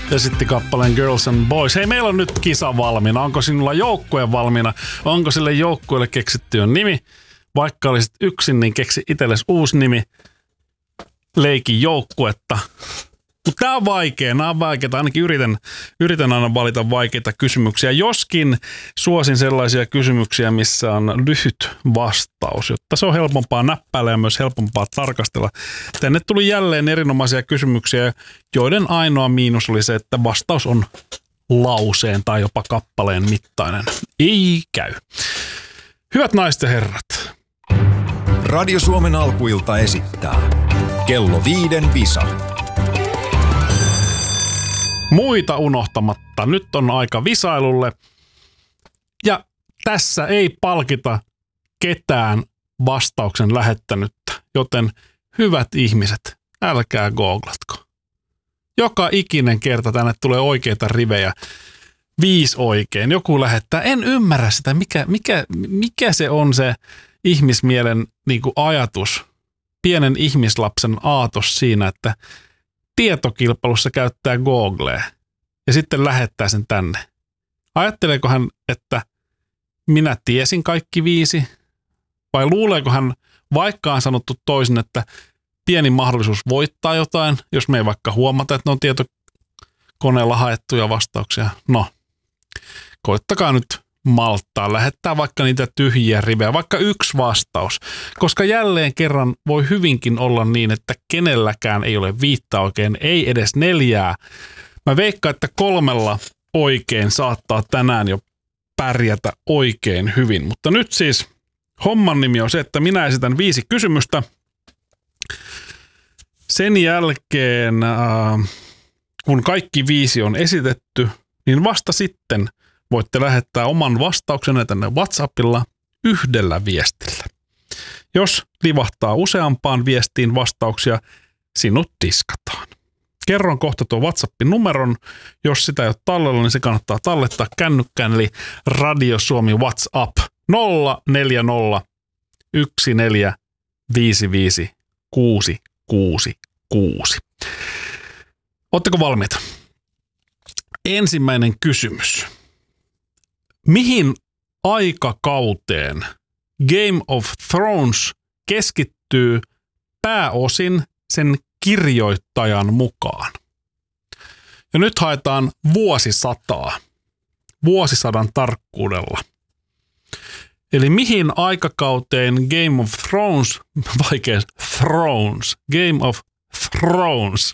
esitti kappaleen Girls and Boys. Hei, meillä on nyt kisa valmiina. Onko sinulla joukkue valmiina? Onko sille joukkueelle keksitty jo nimi? Vaikka olisit yksin, niin keksi itsellesi uusi nimi. Leikin joukkuetta. Mutta nämä on vaikeita. Ainakin yritän aina valita vaikeita kysymyksiä. Joskin suosin sellaisia kysymyksiä, missä on lyhyt vastaus, jotta se on helpompaa näppäillä ja myös helpompaa tarkastella. Tänne tuli jälleen erinomaisia kysymyksiä, joiden ainoa miinus oli se, että vastaus on lauseen tai jopa kappaleen mittainen. Ei käy. Hyvät naiset ja herrat. Radio Suomen alkuilta esittää Kello 5 visa. Muita unohtamatta, nyt on aika visailulle. Ja tässä ei palkita ketään vastauksen lähettänyttä, joten hyvät ihmiset, älkää googlatko. Joka ikinen kerta tänne tulee oikeita rivejä. 5 oikein. Joku lähettää. En ymmärrä sitä, mikä se on se ihmismielen niin kuin ajatus, pienen ihmislapsen aatos siinä, että tietokilpailussa käyttää Googlea ja sitten lähettää sen tänne. Ajatteleeko hän, että minä tiesin kaikki 5? Vai luuleeko hän, vaikka on sanottu toisin, että pieni mahdollisuus voittaa jotain, jos me ei vaikka huomata, että ne on tietokoneella haettuja vastauksia? No, koittakaa nyt malttaa, lähettää vaikka niitä tyhjiä rivejä, vaikka 1 vastaus, koska jälleen kerran voi hyvinkin olla niin, että kenelläkään ei ole 5 oikein, ei edes 4. Mä veikkaan, että 3 oikein saattaa tänään jo pärjätä oikein hyvin, mutta nyt siis homman nimi on se, että minä esitän 5 kysymystä. Sen jälkeen, kun kaikki 5 on esitetty, niin vasta sitten voitte lähettää oman vastauksenne tänne WhatsAppilla 1 viestillä. Jos livahtaa useampaan viestiin vastauksia, sinut diskataan. Kerron kohta tuon WhatsAppin numeron. Jos sitä ei ole tallella, niin se kannattaa tallettaa kännykkään, eli Radio Suomi WhatsApp 040 14 55 666. Oletteko valmiita? Ensimmäinen kysymys. Mihin aikakauteen Game of Thrones keskittyy pääosin sen kirjoittajan mukaan? Ja nyt haetaan vuosisadan tarkkuudella. Eli mihin aikakauteen Game of Thrones, Game of Thrones,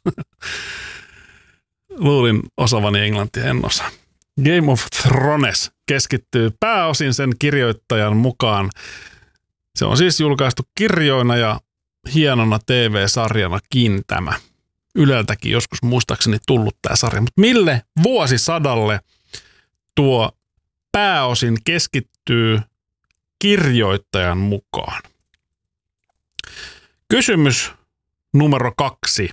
luulin osavani englantia, en osaa. Game of Thrones keskittyy pääosin sen kirjoittajan mukaan. Se on siis julkaistu kirjoina ja hienona TV-sarjanakin tämä. Yleltäkin joskus muistaakseni tullut tämä sarja. Mutta mille vuosisadalle tuo pääosin keskittyy kirjoittajan mukaan? Kysymys numero 2.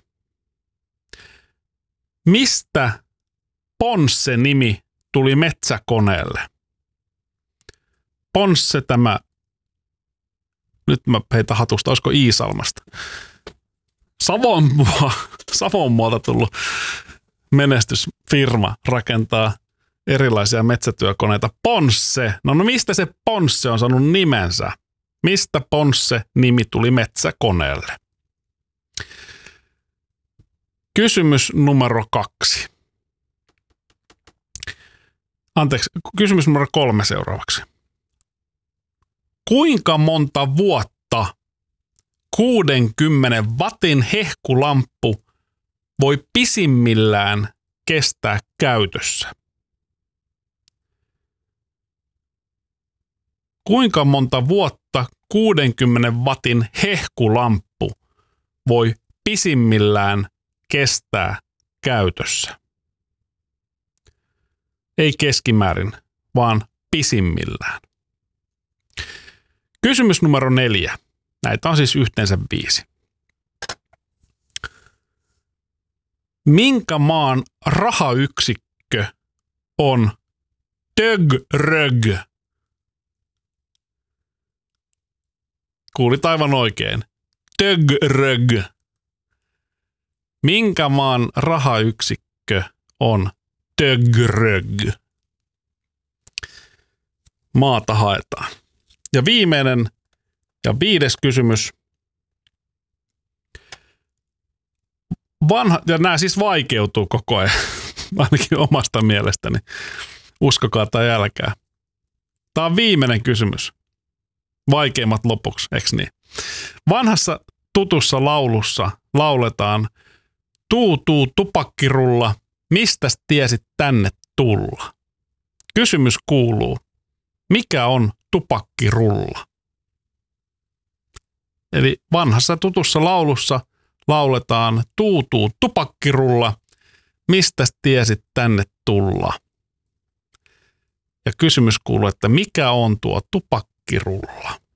Mistä Ponsse-nimi tuli metsäkoneelle? Ponsse tämä, nyt mä heitän hatusta, olisiko Iisalmasta? Savonmuolta tullut menestysfirma rakentaa erilaisia metsätyökoneita. Ponsse, no mistä se Ponsse on saanut nimensä? Mistä Ponsse-nimi tuli metsäkoneelle? Kysymys numero 2. Kysymys numero 3 seuraavaksi. Kuinka monta vuotta 60 wattin hehkulamppu voi pisimmillään kestää käytössä? Kuinka monta vuotta 60 wattin hehkulamppu voi pisimmillään kestää käytössä? Ei keskimäärin, vaan pisimmillään. Kysymys numero 4. Näitä on siis yhteensä 5. Minkä maan rahayksikkö on tögrög? Kuulit aivan oikein. Tögrög. Minkä maan rahayksikkö on tögrög. Maata haetaan. Ja viimeinen ja 5. kysymys. Ja nämä siis vaikeutuu koko ajan, ainakin omasta mielestäni. Uskokaa tai älkää. Tämä on viimeinen kysymys. Vaikeimmat lopuksi, eikö niin? Vanhassa tutussa laulussa lauletaan: tuu tupakkirulla, mistäs tiesit tänne tulla? Kysymys kuuluu: mikä on tupakkirulla? Eli vanhassa tutussa laulussa lauletaan: tuu tupakkirulla, mistäs tiesit tänne tulla? Ja kysymys kuuluu, että mikä on tuo tupakkirulla?